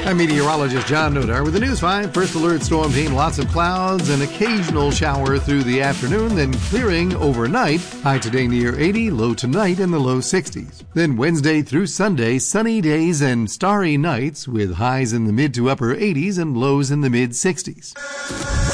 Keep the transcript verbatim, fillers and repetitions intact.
I'm meteorologist John Nodar with the News five. First alert storm team, lots of clouds, an occasional shower through the afternoon, then clearing overnight. High today near eighty, low tonight in the low sixties. Then Wednesday through Sunday, sunny days and starry nights with highs in the mid to upper eighties and lows in the mid sixties.